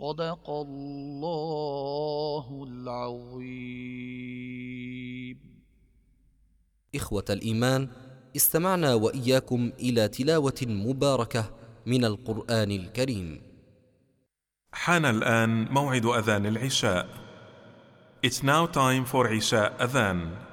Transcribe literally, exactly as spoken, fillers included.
صدق الله العظيم. إخوة الإيمان، استمعنا وإياكم إلى تلاوة مباركة من القرآن الكريم. حان الآن موعد أذان العشاء. It's now time for Isha Adhan.